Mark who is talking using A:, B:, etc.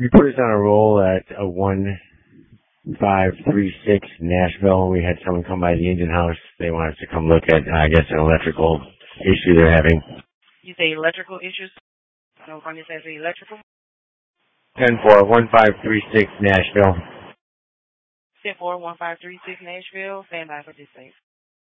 A: You put us on a roll at a 1536 Nashville. We had someone come by the engine house. They wanted us to come look at, I guess, an electrical issue they're having.
B: You say electrical issues? No, I'm just saying electrical.
A: 10-4-1536 Nashville.
B: 10-4-1536 Nashville. Stand by for this thing.